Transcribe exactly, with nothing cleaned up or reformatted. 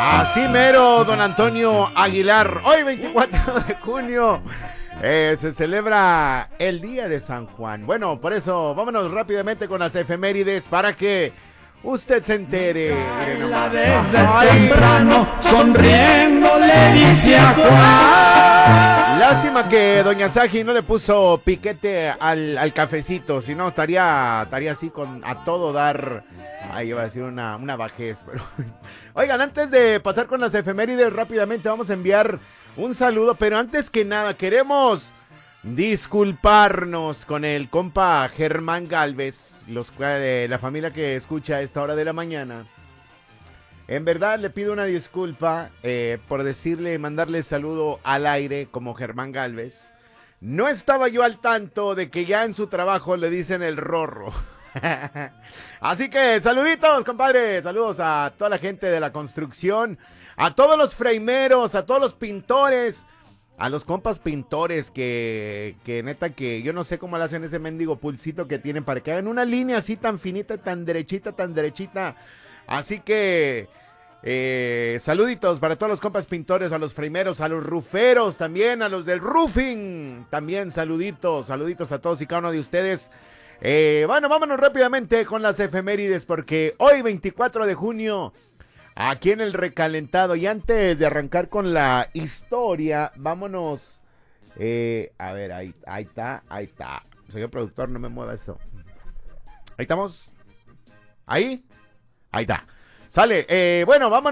Así mero, don Antonio Aguilar. Hoy, veinticuatro de junio, eh, se celebra el Día de San Juan. Bueno, por eso, vámonos rápidamente con las efemérides para que usted se entere. Baila desde temprano, sonriendo le dice a Juan. Lástima que doña Saji no le puso piquete al, al cafecito, si no estaría, estaría así con a todo dar. Ahí iba a decir una, una bajez, pero... Oigan, antes de pasar con las efemérides, rápidamente vamos a enviar un saludo, pero antes que nada queremos disculparnos con el compa Germán Galvez, los, eh, la familia que escucha a esta hora de la mañana. En verdad le pido una disculpa eh, por decirle, mandarle saludo al aire como Germán Galvez. No estaba yo al tanto de que ya en su trabajo le dicen el Rorro. Así que saluditos, compadre. Saludos a toda la gente de la construcción, a todos los freimeros, a todos los pintores, a los compas pintores que, que neta que yo no sé cómo le hacen ese mendigo pulsito que tienen para que hagan una línea así tan finita, tan derechita, tan derechita. Así que eh, saluditos para todos los compas pintores, a los freimeros, a los ruferos también, a los del roofing. También saluditos, saluditos a todos y cada uno de ustedes. Eh, bueno, vámonos rápidamente con las efemérides porque hoy veinticuatro de junio, aquí en el recalentado, y antes de arrancar con la historia, vámonos, eh, a ver, ahí, ahí está, ahí está, señor productor, no me mueva eso, ahí estamos, ahí, ahí está, sale, eh, bueno, vámonos.